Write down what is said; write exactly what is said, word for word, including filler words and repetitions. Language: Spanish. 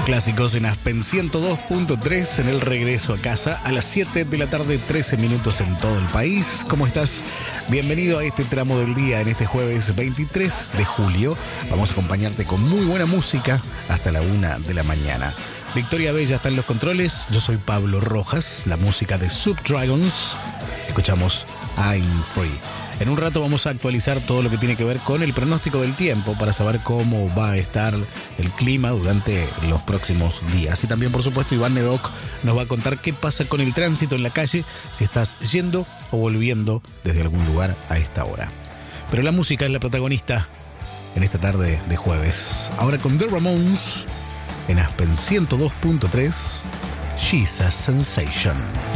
Clásicos en Aspen ciento dos punto tres en el regreso a casa a las siete de la tarde, trece minutos en todo el país. ¿Cómo estás? Bienvenido a este tramo del día en este jueves veintitrés de julio. Vamos a acompañarte con muy buena música hasta la una de la mañana. Victoria Bella está en los controles. Yo soy Pablo Rojas, la música de Subdragons. Escuchamos I'm Free. En un rato vamos a actualizar todo lo que tiene que ver con el pronóstico del tiempo para saber cómo va a estar el clima durante los próximos días. Y también, por supuesto, Iván Nedoc nos va a contar qué pasa con el tránsito en la calle si estás yendo o volviendo desde algún lugar a esta hora. Pero la música es la protagonista en esta tarde de jueves. Ahora con The Ramones en Aspen ciento dos punto tres, She's a Sensation.